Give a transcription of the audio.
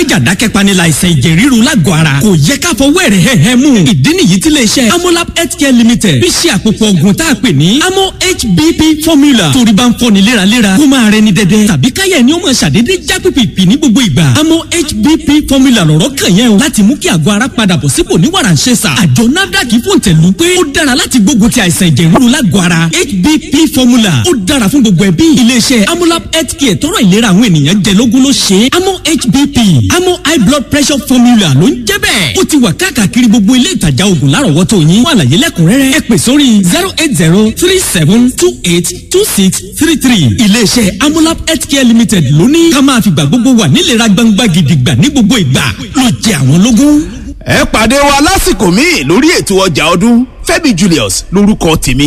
májà dákẹ́pani láìsàn ẹ̀jẹ̀ ríru lágọ̀ọ́ ara kò yẹ ká fọwọ́ ẹ̀rẹ̀ hẹ́hẹ́ mú. ìdí nìyí tí iléeṣẹ́ Amolab Healthcare Limited fi ṣe àpòpọ̀ ògùn tá a pè ní Amo HBP formula. torí bá ń fọ́ni léraléra kó máa rẹni dẹ́dẹ́ tàbí káyẹ̀ ni ó máa ṣàdédé já pìpìpì ní gbogbo ìgbà. Amo HBP formula lọ̀rọ̀ kàn yẹn o láti mú kí àgọ́ ara padà bọ̀ sípò ní wàràǹṣeṣà. àjọ NAFDAC fòǹtẹ̀lù pé ó dára láti gbógun ti àìsàn ẹ̀jẹ̀ ríru lágọ̀ọ́ ara. HBP formula ó dára fún gbogbo ẹbí. iléeṣẹ́ Amolab Healthcare tọrọ ìlera àwọn ènìyàn jẹ lógún ló ṣe é. Amo HBP Amo high blood pressure formula ló ń jẹ́ bẹ́ẹ̀. ó ti wà káàkiri gbogbo ilé ìtajà oògùn lárọ̀wọ́tò yín. fún àlàyé lẹ́kùnrẹ́rẹ́ ẹ pè sórí 08037282633. iléeṣẹ́ Amolab Healthcare Limited ló ní ká máa fìgbà gbogbo wà nílera gbangba gidigba ní gbogbo ìgbà ló jẹ àwọn lógún. ẹ pàdé wa lásìkò míì lórí ètò ọjà ọdún. Fẹ́mi Julius lórúkọ tèmi.